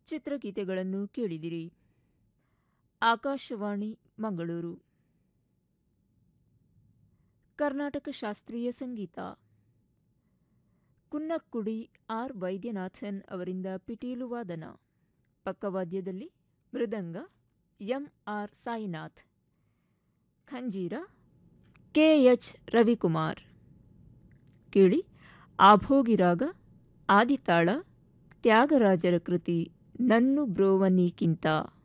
ಚಿತ್ರಗೀತೆಗಳನ್ನು ಕೇಳಿದಿರಿ. ಆಕಾಶವಾಣಿ ಮಂಗಳೂರು. ಕರ್ನಾಟಕ ಶಾಸ್ತ್ರೀಯ ಸಂಗೀತ. ಕುನ್ನಕ್ಕುಡಿ ಆರ್ ವೈದ್ಯನಾಥನ್ ಅವರಿಂದ ಪಿಟೀಲು ವಾದನ. ಪಕ್ಕವಾದ್ಯದಲ್ಲಿ ಮೃದಂಗ M R Sainath, ಖಂಜೀರ K H Ravikumar. ಕೇಳಿ ಆಭೋಗಿರಾಗ ಆದಿತಾಳ ತ್ಯಾಗರಾಜರ ಕೃತಿ ನನ್ನು ಬ್ರೋವ ನೀಕಿಂತ.